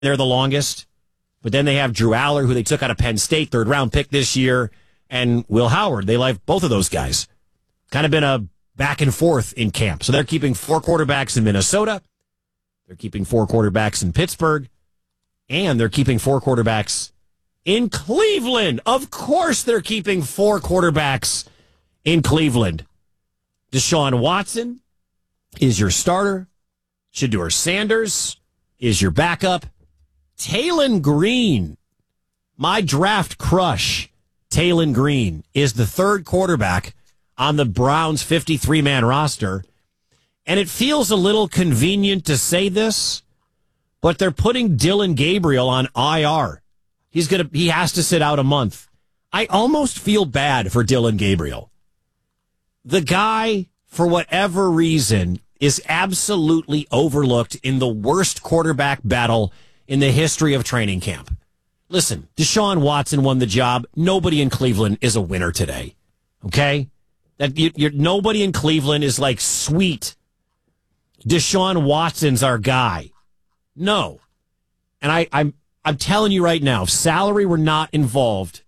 they're the longest. But then they have Drew Aller, who they took out of Penn State, third-round pick this year, and Will Howard. They like both of those guys. Kind of been a back and forth in camp. So they're keeping 4 quarterbacks in Minnesota. They're keeping 4 quarterbacks in Pittsburgh. And they're keeping 4 quarterbacks in Cleveland. Of course they're keeping 4 quarterbacks in Cleveland. Deshaun Watson is your starter. Shedeur Sanders is your backup. Taylon Green, my draft crush, Taylon Green, is the 3rd quarterback on the Browns' 53-man roster. And it feels a little convenient to say this, but they're putting Dillon Gabriel on IR. He has to sit out a month. I almost feel bad for Dillon Gabriel. The guy, for whatever reason, is absolutely overlooked in the worst quarterback battle in the history of training camp. Listen, Deshaun Watson won the job. Nobody in Cleveland is a winner today. Okay? Nobody in Cleveland is like, sweet, Deshaun Watson's our guy. No. And I'm telling you right now, if salary were not involved,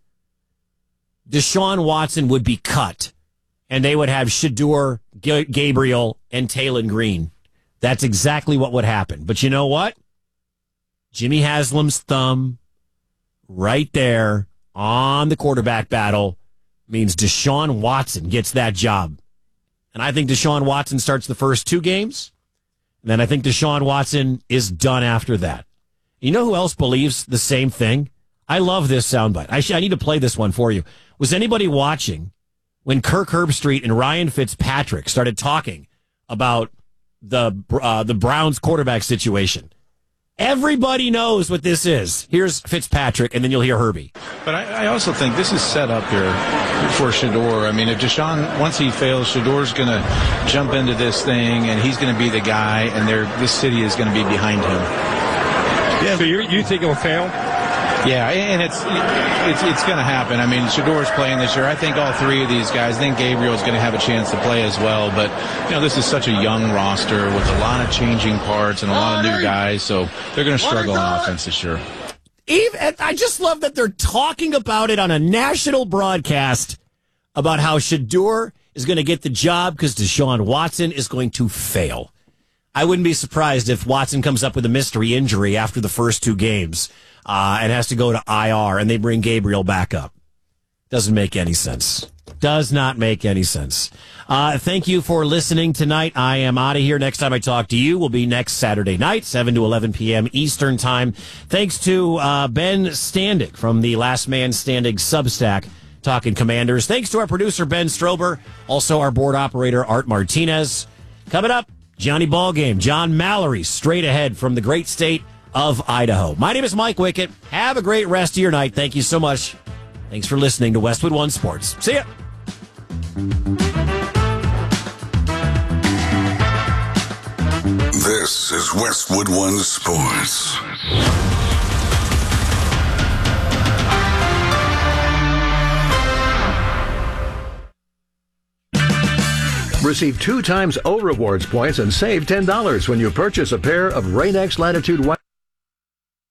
Deshaun Watson would be cut, and they would have Shedeur, Gabriel, and Taylon Green. That's exactly what would happen. But you know what? Jimmy Haslam's thumb right there on the quarterback battle means Deshaun Watson gets that job. And I think Deshaun Watson starts the first 2 games. And then I think Deshaun Watson is done after that. You know who else believes the same thing? I love this soundbite. I need to play this one for you. Was anybody watching when Kirk Herbstreit and Ryan Fitzpatrick started talking about the Browns quarterback situation? Everybody knows what this is. Here's Fitzpatrick, and then you'll hear Herbie. But I also think this is set up here for Shedeur. I mean, if Deshaun, once he fails, Shedeur's going to jump into this thing, and he's going to be the guy, and this city is going to be behind him. Yeah. So you think he'll fail? Yeah, and it's going to happen. I mean, Shedeur's playing this year. I think all 3 of these guys. I think Gabriel's going to have a chance to play as well. But, this is such a young roster with a lot of changing parts and a lot of new guys. So they're going to struggle on offense this year. I just love that they're talking about it on a national broadcast about how Shedeur is going to get the job because Deshaun Watson is going to fail. I wouldn't be surprised if Watson comes up with a mystery injury after the first 2 games. And has to go to IR, and they bring Gabriel back up. Doesn't make any sense. Does not make any sense. Thank you for listening tonight. I am out of here. Next time I talk to you will be next Saturday night, 7 to 11 p.m. Eastern Time. Thanks to Ben Standig from the Last Man Standing Substack, talking Commanders. Thanks to our producer, Ben Strober. Also our board operator, Art Martinez. Coming up, Johnny Ballgame, John Mallory, straight ahead from the great state of Idaho. My name is Mike Wickett. Have a great rest of your night. Thank you so much. Thanks for listening to Westwood One Sports. See ya. This is Westwood One Sports. Receive 2 times O Rewards points and save $10 when you purchase a pair of Rain-X Latitude White.